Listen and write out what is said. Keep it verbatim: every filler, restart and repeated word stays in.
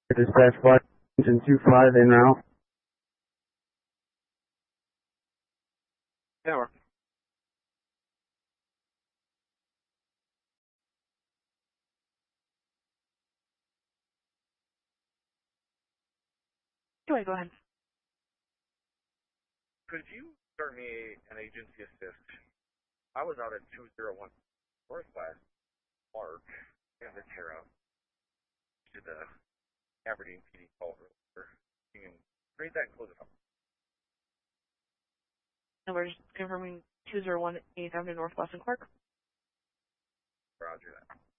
Dispatch flight engine two five en route. Tower. Anyway, go ahead. Could you start me an agency assist? I was out at two zero one Northwest Mark in the Terra. Did the Aberdeen P D call earlier. You can read that and close it up. And we're just confirming two zero one eighth Avenue Northwest in Clark. Roger that.